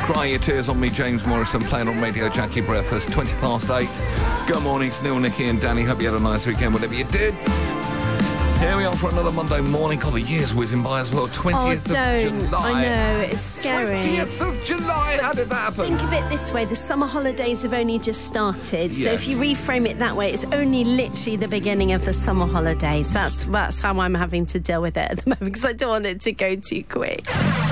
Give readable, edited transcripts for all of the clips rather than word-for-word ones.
Cry Your Tears on Me, James Morrison, playing on Radio Jackie Breakfast, 8:20. Good morning, it's Neil, Nikki and Danny. Hope you had a nice weekend, whatever you did. Here we are for another Monday morning. God, the year's whizzing by as well. 20th of July. I know, it's scary. 20th of July, how did that happen? Think of it this way, the summer holidays have only just started. Yes. So if you reframe it that way, it's only literally the beginning of the summer holidays. That's how I'm having to deal with it at the moment, because I don't want it to go too quick.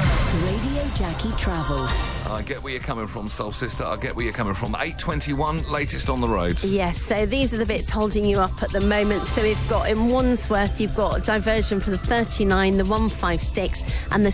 Radio Jackie Travel. I get where you're coming from, Soul Sister. I get where you're coming from. 8:21, latest on the roads. Yes, so these are the bits holding you up at the moment. So we've got in Wandsworth, you've got a diversion for the 39, the 156 and the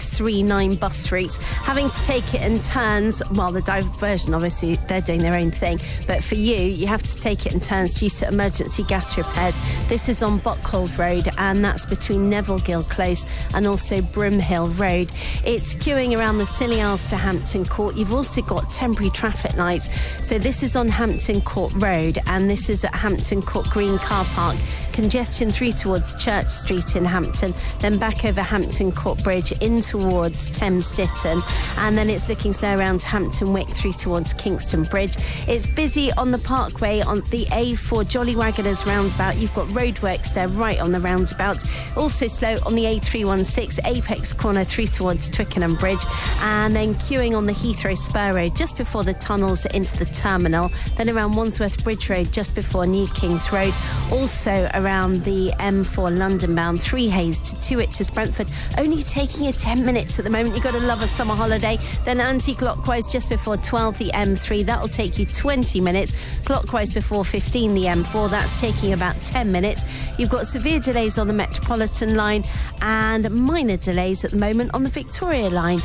639 bus routes. Having to take it in turns, well, the diversion, obviously, they're doing their own thing. But for you have to take it in turns due to emergency gas repairs. This is on Buckhold Road, and that's between Neville Gill Close and also Brimhill Road. It's queuing around the Scilly Isles to Hampton Court. You've also got temporary traffic lights. So this is on Hampton Court Road, and this is at Hampton Court Green Car Park. Congestion through towards Church Street in Hampton, then back over Hampton Court Bridge in towards Thames Ditton, and then it's looking slow around Hampton Wick through towards Kingston Bridge. It's busy on the Parkway on the A4 Jolly Waggoners roundabout. You've got roadworks there right on the roundabout. Also slow on the A316 Apex corner through towards Twickenham Bridge, and then queuing on the Heathrow Spur Road just before the tunnels into the terminal, then around Wandsworth Bridge Road just before New Kings Road. Also around the M4 London bound, 3 Hayes to 2 Itches Brentford, only taking you 10 minutes at the moment. You've got to love a summer holiday. Then anti-clockwise just before 12 the M3, that'll take you 20 minutes. Clockwise before 15 the M4, that's taking about 10 minutes. You've got severe delays on the Metropolitan line and minor delays at the moment on the Victoria line.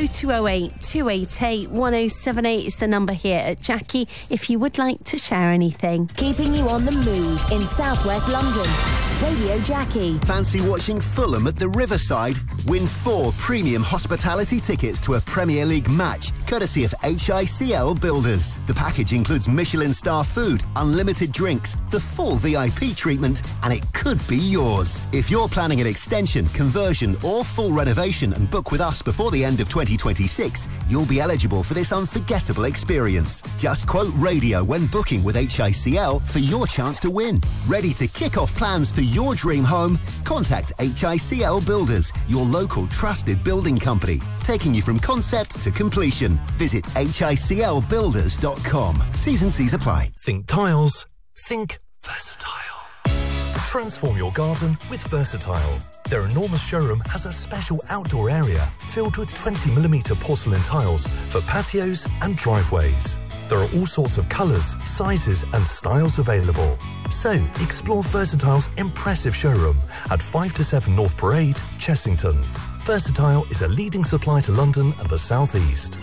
0208 288 1078 is the number here at Jackie if you would like to share anything. Keeping you on the move in Southwest London. Radio Jackie. Fancy watching Fulham at the Riverside? Win 4 premium hospitality tickets to a Premier League match, courtesy of HICL Builders. The package includes Michelin star food, unlimited drinks, the full VIP treatment, and it could be yours. If you're planning an extension, conversion or full renovation and book with us before the end of 2026, you'll be eligible for this unforgettable experience. Just quote radio when booking with HICL for your chance to win. Ready to kick off plans for your dream home? Contact HICL Builders, your local trusted building company, taking you from concept to completion. Visit hiclbuilders.com. T's and C's apply. Think tiles, think versatile. Transform your garden with Versatile. Their enormous showroom has a special outdoor area filled with 20mm porcelain tiles for patios and driveways. There are all sorts of colours, sizes and styles available. So, explore Versatile's impressive showroom at 5 to 7 North Parade, Chessington. Versatile is a leading supplier to London and the South East.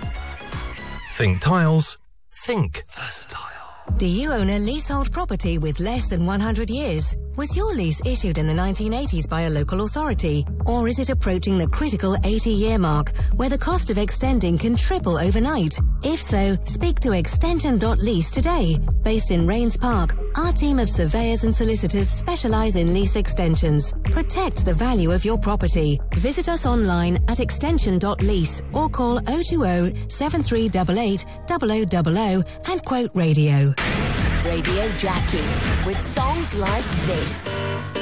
Think tiles, think versatile. Do you own a leasehold property with less than 100 years? Was your lease issued in the 1980s by a local authority? Or is it approaching the critical 80-year mark, where the cost of extending can triple overnight? If so, speak to Extension.lease today. Based in Rains Park, our team of surveyors and solicitors specialise in lease extensions. Protect the value of your property. Visit us online at Extension.lease or call 020 7388 0000 and quote radio. Radio Jackie with songs like this.